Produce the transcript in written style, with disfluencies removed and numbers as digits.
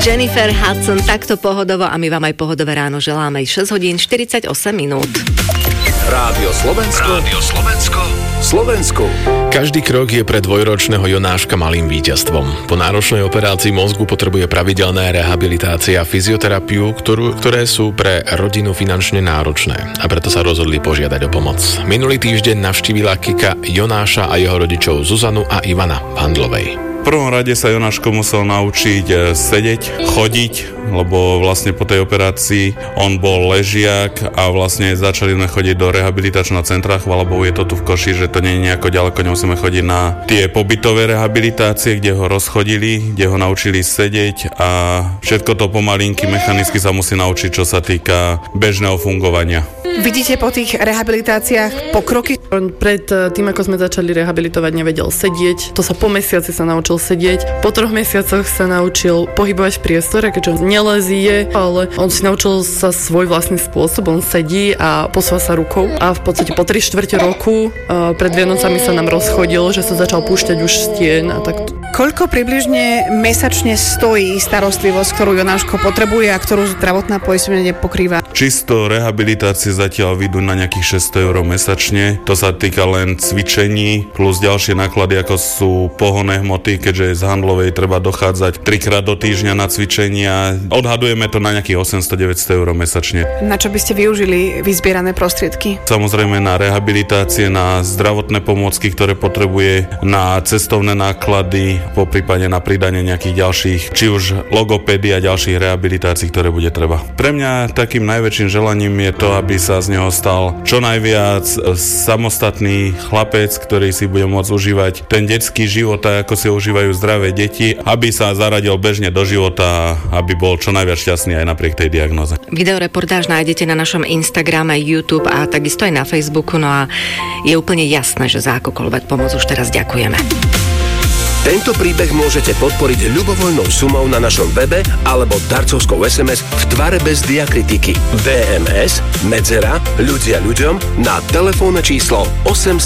Jennifer Hudson takto pohodovo a my vám aj pohodové ráno želáme. 6 hodín 48 minút. Rádio Slovensko. Rádio Slovensko. Slovensku. Každý krok je pre dvojročného Jonáška malým víťazstvom. Po náročnej operácii mozgu potrebuje pravidelné rehabilitácia a fyzioterapiu, ktoré sú pre rodinu finančne náročné. A preto sa rozhodli požiadať o pomoc. Minulý týždeň navštívila Kika Jonáša a jeho rodičov Zuzanu a Ivana v Handlovej. V prvom rade sa Jonáško musel naučiť sedieť, chodiť, lebo vlastne po tej operácii on bol ležiak a vlastne začali sme chodiť do rehabilitačného centra. Chvála Bohu, je to tu v Koši, že to nie je nejako ďaleko, nemusíme chodiť na tie pobytové rehabilitácie, kde ho rozchodili, kde ho naučili sedieť a všetko to pomalinky, mechanicky sa musí naučiť, čo sa týka bežného fungovania. Vidíte po tých rehabilitáciách pokroky? Pred tým, ako sme začali rehabilitovať, nevedel sedieť. To sa po mesiaci sa naučil sedieť. Po 3 mesiacoch sa naučil pohybovať v priestore, keďže on nelezie, ale on si naučil sa svoj vlastný spôsob. On sedí a posúva sa rukou. A v podstate po 3/4 roku pred Vianocami sa nám rozchodil, že sa začal púšťať už stien a takto. Koľko približne mesačne stojí starostlivosť, ktorú Jonáško potrebuje a ktorú zdravotná poisťovňa nepokrýva? Čisto rehabilitácie zatiaľ vyjdú na nejakých 600 € mesačne. To sa týka len cvičení, plus ďalšie náklady, ako sú pohonné hmoty, keďže z Handlovej treba dochádzať 3-krát do týždňa na cvičenia. Odhadujeme to na nejakých 800-900 € mesačne. Na čo by ste využili vyzbierané prostriedky? Samozrejme na rehabilitácie, na zdravotné pomôcky, ktoré potrebuje, na cestovné náklady, poprípade na pridanie nejakých ďalších, či už logopédy a ďalších rehabilitácií, ktoré bude treba. Pre mňa takým najväčším želaním je to, aby sa z neho stal čo najviac samostatný chlapec, ktorý si bude môcť užívať ten detský život, ako si užívajú zdravé deti, aby sa zaradil bežne do života, aby bol čo najviac šťastný aj napriek tej diagnoze. Videoreportáž nájdete na našom Instagrame, YouTube a takisto aj na Facebooku, no a je úplne jasné, že za akúkoľvek pomoc už teraz ďakujeme. Tento príbeh môžete podporiť ľubovoľnou sumou na našom webe alebo darcovskou SMS v tvare bez diakritiky. DMS, medzera, ľudia ľuďom na telefónne číslo 8